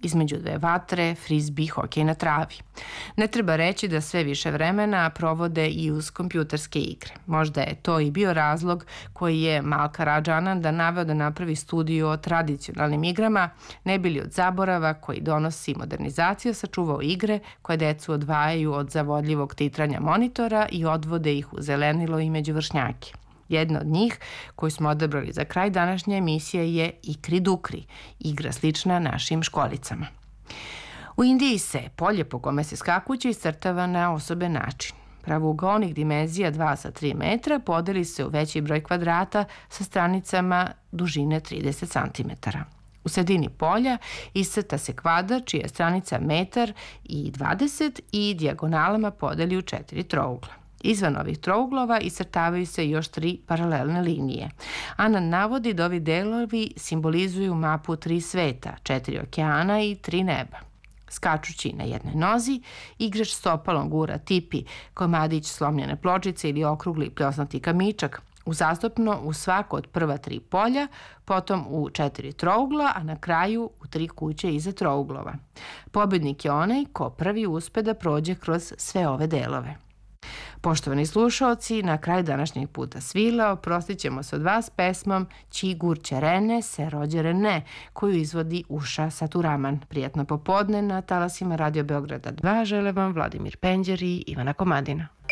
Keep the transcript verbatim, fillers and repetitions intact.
između dve vatre, frizbi, hokej na travi. Ne treba reći da sve više vremena provode i uz kompjuterske igre. Možda je to i bio razlog koji je Malka Radžananda naveo da napravi studiju o tradicionalnim igrama, ne bili od zaborava koji donosi modernizacija sačuvao igre koje decu odvajaju od zavodljivog titranja monitora i odvode ih u zelenilo i među vršnjake. Jedna od njih, koju smo odabrali za kraj današnje emisije, je Ikri Dukri, igra slična našim školicama. U Indiji se polje po kome se skakuće iscrtava na osoben način. Pravougaonih dimenzija dva sa tri metra podeli se u veći broj kvadrata sa stranicama dužine trideset centimetara. U sredini polja iscrta se kvadar čija je stranica metar i dvadeset i dijagonalama podeli u četiri trougla. Izvan ovih trouglova iscrtavaju se još tri paralelne linije. Anand navodi da ovi delovi simbolizuju mapu tri sveta, četiri okeana i tri neba. Skačući na jednoj nozi, igrač stopalom gura tipi, komadić slomljene pločice ili okrugli pljosnati kamičak, uzastopno u svako od prva tri polja, potom u četiri trougla, a na kraju u tri kuće iza trouglova. Pobednik je onaj ko prvi uspe da prođe kroz sve ove delove. Poštovani slušaoci, na kraju današnjeg puta svila oprostit ćemo se od vas pesmom Či gurče rene se rođe rene, koju izvodi Uša Saturaman. Prijatno popodne na talasima Radio Beograda dva žele vam Vladimir Penđer i Ivana Komadina.